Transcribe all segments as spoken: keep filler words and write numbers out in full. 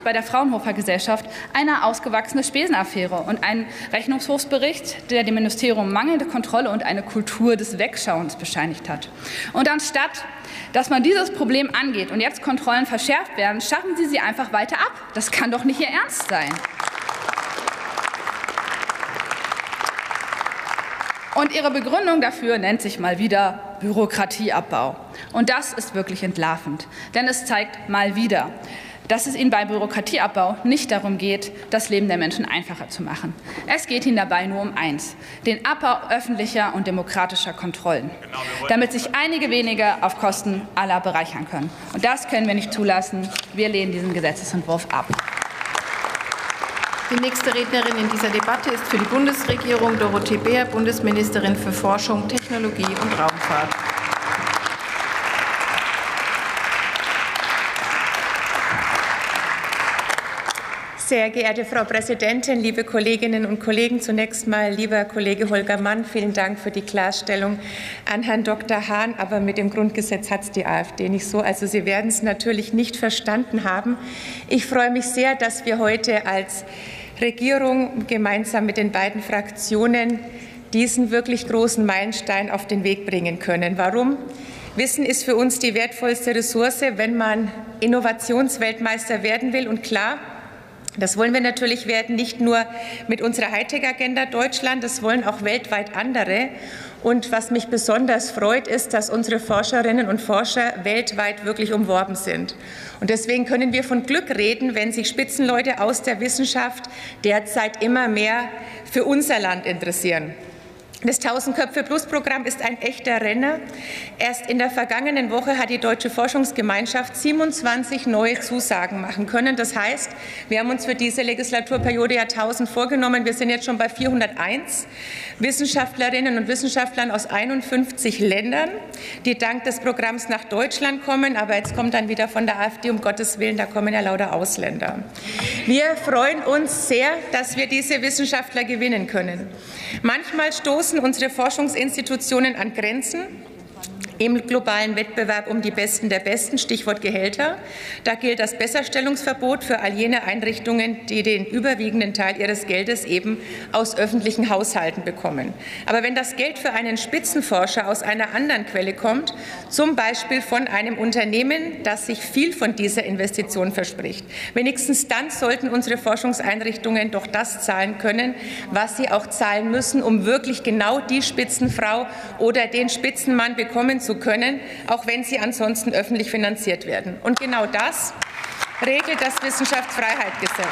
bei der Fraunhofer Gesellschaft eine ausgewachsene Spesenaffäre und einen Rechnungshofsbericht, der dem Ministerium mangelnde Kontrolle und eine Kultur des Wegschauens bescheinigt hat. Und anstatt dass man dieses Problem angeht und jetzt Kontrollen verschärft werden, schaffen Sie sie einfach weiter ab. Das kann doch nicht Ihr Ernst sein. Und Ihre Begründung dafür nennt sich mal wieder Bürokratieabbau. Und das ist wirklich entlarvend, denn es zeigt mal wieder, dass es Ihnen bei Bürokratieabbau nicht darum geht, das Leben der Menschen einfacher zu machen. Es geht Ihnen dabei nur um eins, den Abbau öffentlicher und demokratischer Kontrollen, damit sich einige wenige auf Kosten aller bereichern können. Und das können wir nicht zulassen. Wir lehnen diesen Gesetzesentwurf ab. Die nächste Rednerin in dieser Debatte ist für die Bundesregierung Dorothee Bär, Bundesministerin für Forschung, Technologie und Raumfahrt. Sehr geehrte Frau Präsidentin, liebe Kolleginnen und Kollegen, zunächst mal, lieber Kollege Holger Mann, vielen Dank für die Klarstellung an Herrn Doktor Hahn. Aber mit dem Grundgesetz hat es die AfD nicht so. Also Sie werden es natürlich nicht verstanden haben. Ich freue mich sehr, dass wir heute als Regierung gemeinsam mit den beiden Fraktionen diesen wirklich großen Meilenstein auf den Weg bringen können. Warum? Wissen ist für uns die wertvollste Ressource, wenn man Innovationsweltmeister werden will. Und klar, das wollen wir natürlich werden, nicht nur mit unserer Hightech-Agenda Deutschland, das wollen auch weltweit andere. Und was mich besonders freut, ist, dass unsere Forscherinnen und Forscher weltweit wirklich umworben sind. Und deswegen können wir von Glück reden, wenn sich Spitzenleute aus der Wissenschaft derzeit immer mehr für unser Land interessieren. Das Tausend-Köpfe-Plus-Programm ist ein echter Renner. Erst in der vergangenen Woche hat die Deutsche Forschungsgemeinschaft siebenundzwanzig neue Zusagen machen können. Das heißt, wir haben uns für diese Legislaturperiode ja tausend vorgenommen. Wir sind jetzt schon bei vierhunderteins Wissenschaftlerinnen und Wissenschaftlern aus einundfünfzig Ländern, die dank des Programms nach Deutschland kommen. Aber jetzt kommt dann wieder von der AfD, um Gottes Willen, da kommen ja lauter Ausländer. Wir freuen uns sehr, dass wir diese Wissenschaftler gewinnen können. Manchmal stoßen unsere Forschungsinstitutionen an Grenzen im globalen Wettbewerb um die Besten der Besten, Stichwort Gehälter. Da gilt das Besserstellungsverbot für all jene Einrichtungen, die den überwiegenden Teil ihres Geldes eben aus öffentlichen Haushalten bekommen. Aber wenn das Geld für einen Spitzenforscher aus einer anderen Quelle kommt, zum Beispiel von einem Unternehmen, das sich viel von dieser Investition verspricht, wenigstens dann sollten unsere Forschungseinrichtungen doch das zahlen können, was sie auch zahlen müssen, um wirklich genau die Spitzenfrau oder den Spitzenmann bekommen zu können, auch wenn sie ansonsten öffentlich finanziert werden. Und genau das regelt das Wissenschaftsfreiheitsgesetz.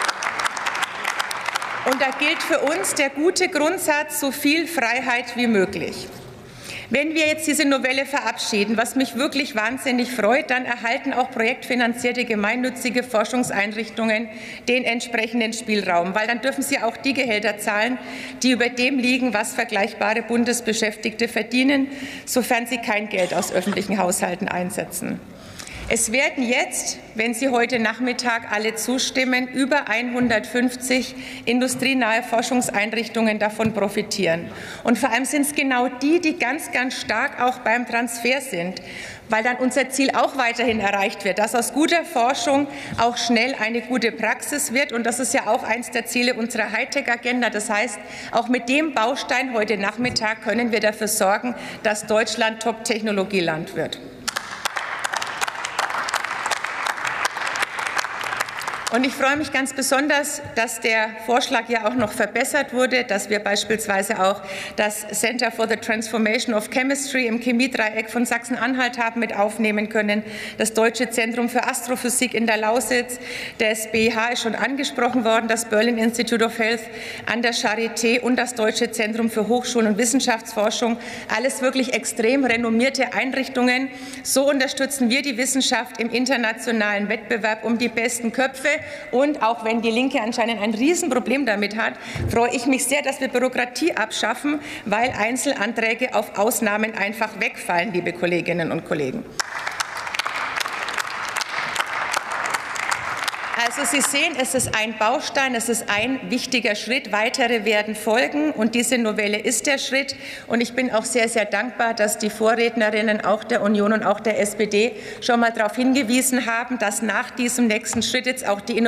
Und da gilt für uns der gute Grundsatz, so viel Freiheit wie möglich. Wenn wir jetzt diese Novelle verabschieden, was mich wirklich wahnsinnig freut, dann erhalten auch projektfinanzierte gemeinnützige Forschungseinrichtungen den entsprechenden Spielraum, weil dann dürfen sie auch die Gehälter zahlen, die über dem liegen, was vergleichbare Bundesbeschäftigte verdienen, sofern sie kein Geld aus öffentlichen Haushalten einsetzen. Es werden jetzt, wenn Sie heute Nachmittag alle zustimmen, über hundertfünfzig industrienahe Forschungseinrichtungen davon profitieren. Und vor allem sind es genau die, die ganz, ganz stark auch beim Transfer sind, weil dann unser Ziel auch weiterhin erreicht wird, dass aus guter Forschung auch schnell eine gute Praxis wird. Und das ist ja auch eines der Ziele unserer Hightech-Agenda. Das heißt, auch mit dem Baustein heute Nachmittag können wir dafür sorgen, dass Deutschland Top-Technologieland wird. Und ich freue mich ganz besonders, dass der Vorschlag ja auch noch verbessert wurde, dass wir beispielsweise auch das Center for the Transformation of Chemistry im Chemiedreieck von Sachsen-Anhalt haben mit aufnehmen können, das Deutsche Zentrum für Astrophysik in der Lausitz, der S B H ist schon angesprochen worden, das Berlin Institute of Health an der Charité und das Deutsche Zentrum für Hochschulen- und Wissenschaftsforschung, alles wirklich extrem renommierte Einrichtungen. So unterstützen wir die Wissenschaft im internationalen Wettbewerb um die besten Köpfe. Und auch wenn die Linke anscheinend ein Riesenproblem damit hat, freue ich mich sehr, dass wir Bürokratie abschaffen, weil Einzelanträge auf Ausnahmen einfach wegfallen, liebe Kolleginnen und Kollegen. Also Sie sehen, es ist ein Baustein, es ist ein wichtiger Schritt. Weitere werden folgen, und diese Novelle ist der Schritt. Und ich bin auch sehr, sehr dankbar, dass die Vorrednerinnen auch der Union und auch der S P D schon mal darauf hingewiesen haben, dass nach diesem nächsten Schritt jetzt auch die